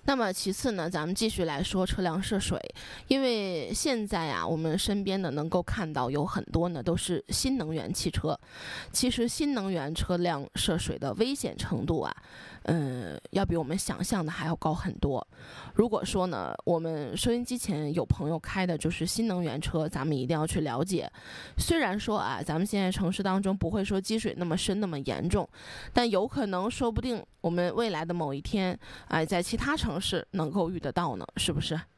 那么其次呢，咱们继续来说车辆涉水，因为现在啊，我们身边呢能够看到有很多呢都是新能源汽车。其实新能源车辆涉水的危险程度啊，要比我们想象的还要高很多。如果说呢，我们收音机前有朋友开的就是新能源车，咱们一定要去了解。虽然说啊，咱们现在城市当中不会说积水那么深那么严重，但有可能说不定我们未来的某一天，在其他城市能够遇得到呢，是不是？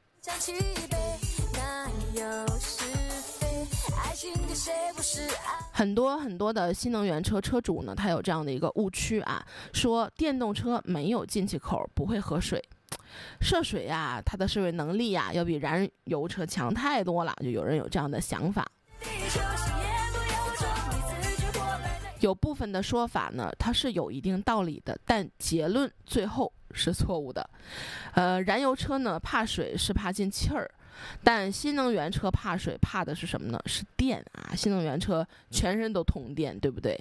很多的新能源车车主呢，他有这样的一个误区啊，说电动车没有进气口，不会喝水。涉水啊，它的涉水能力啊，要比燃油车强太多了，就有人有这样的想法。有部分的说法呢，它是有一定道理的，但结论最后是错误的。燃油车呢怕水是怕进气儿，但新能源车怕水怕的是什么呢？是电啊！新能源车全身都通电，对不对？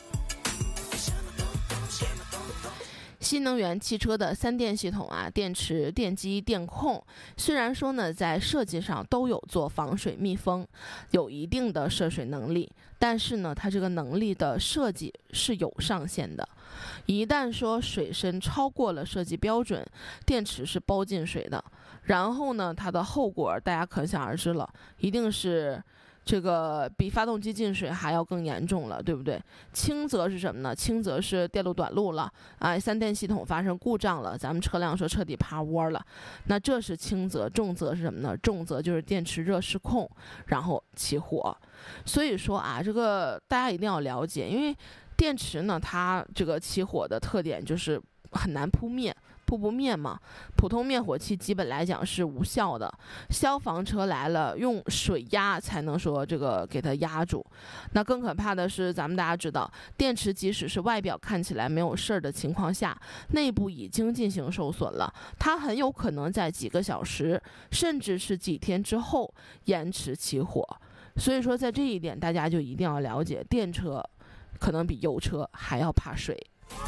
新能源汽车的三电系统啊，电池、电机、电控，虽然说呢在设计上都有做防水密封，有一定的涉水能力，但是呢它这个能力的设计是有上限的。一旦说水深超过了设计标准，电池是包进水的，然后呢它的后果大家可想而知了，一定是这个比发动机进水还要更严重了，对不对？轻则是什么呢？轻则是电路短路了，三电系统发生故障了，咱们车辆说彻底趴窝了，那这是轻则。重则是什么呢？重则就是电池热失控，然后起火。所以说啊，这个大家一定要了解，因为电池呢，它这个起火的特点就是很难扑灭。扑不灭嘛，普通灭火器基本来讲是无效的，消防车来了用水压才能说这个给它压住。那更可怕的是，咱们大家知道，电池即使是外表看起来没有事儿的情况下，内部已经进行受损了，它很有可能在几个小时甚至是几天之后延迟起火。所以说在这一点大家就一定要了解，电车可能比油车还要怕水。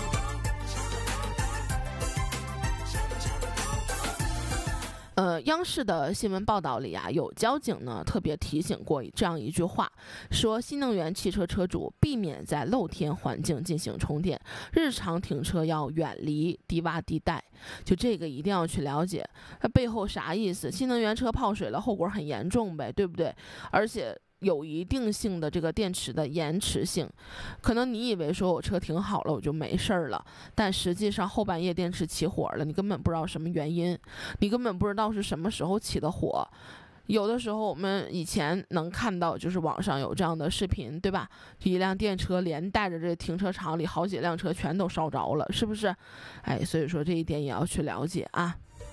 央视的新闻报道里啊，有交警呢特别提醒过这样一句话，说新能源汽车车主避免在露天环境进行充电，日常停车要远离低洼地带。就这个一定要去了解，它背后啥意思？新能源车泡水了，后果很严重呗，对不对？而且有一定性的这个电池的延迟性，可能你以为说我车停好了我就没事儿了，但实际上后半夜电池起火了，你根本不知道什么原因，你根本不知道是什么时候起的火。有的时候我们以前能看到，就是网上有这样的视频，对吧？一辆电车连带着这停车场里好几辆车全都烧着了，是不是？所以说这一点也要去了解啊。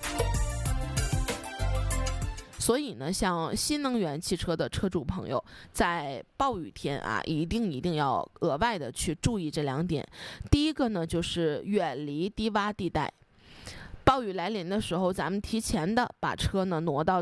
所以呢，像新能源汽车的车主朋友，在暴雨天啊，一定要额外的去注意这两点。第一个呢，就是远离低洼地带。暴雨来临的时候，咱们提前的把车呢挪到